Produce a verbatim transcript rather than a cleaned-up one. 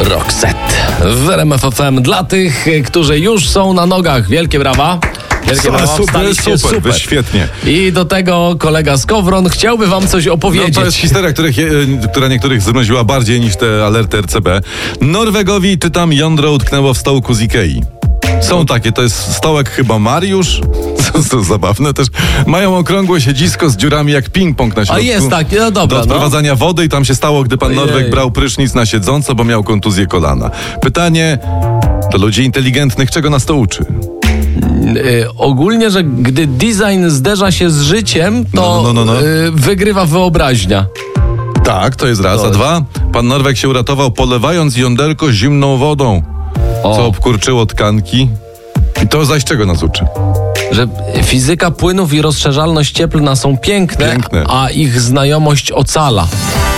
Roxette w R M F F M dla tych, którzy już są na nogach. Wielkie brawa. Wielkie brawa. Super, super, super. Świetnie. I do tego kolega Skowron chciałby wam coś opowiedzieć. No, to jest historia, których, która niektórych zmroziła bardziej niż te alerty R C B. Norwegowi tytam jądro utknęło w stołku z Ikei. Są takie, to jest stołek chyba Mariusz. To, to zabawne też. Mają okrągłe siedzisko z dziurami jak ping-pong na środku. A jest takie, no dobra. Do odprowadzania no. wody i tam się stało, gdy pan Ojej. Norweg brał prysznic na siedząco, bo miał kontuzję kolana. Pytanie do ludzi inteligentnych, czego nas to uczy? Yy, ogólnie, że gdy design zderza się z życiem, to no, no, no, no. Yy, wygrywa wyobraźnia. Tak, to jest raz. To A jest. dwa, pan Norweg się uratował polewając jąderko zimną wodą, O. co obkurczyło tkanki. I to zaś czego nas uczy? Że fizyka płynów i rozszerzalność cieplna są piękne, Piękne. a ich znajomość ocala.